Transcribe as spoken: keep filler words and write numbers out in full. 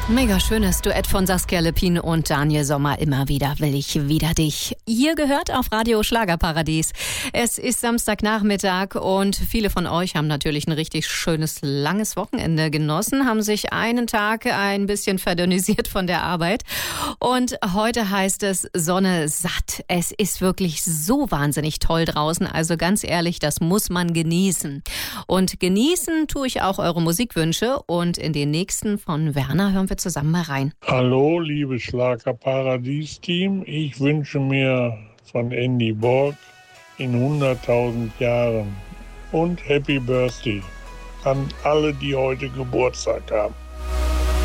Mega schönes Duett von Saskia Lippin und Daniel Sommer. Immer wieder will ich wieder dich. Ihr gehört auf Radio Schlagerparadies. Es ist Samstagnachmittag und viele von euch haben natürlich ein richtig schönes, langes Wochenende genossen, haben sich einen Tag ein bisschen verdünnisiert von der Arbeit. Und heute heißt es Sonne satt. Es ist wirklich so wahnsinnig toll draußen. Also ganz ehrlich, das muss man genießen. Und genießen tue ich auch eure Musikwünsche. Und in den nächsten von Werner hören wir zusammen mal rein. Hallo, liebes Schlagerparadies-Team. Ich wünsche mir von Andy Borg in hunderttausend Jahren und Happy Birthday an alle, die heute Geburtstag haben.